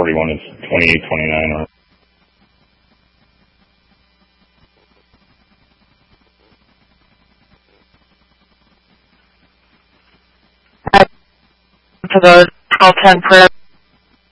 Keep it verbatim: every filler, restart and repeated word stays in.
forty-one is twenty-eight twenty-nine. Or to the twelve ten prayer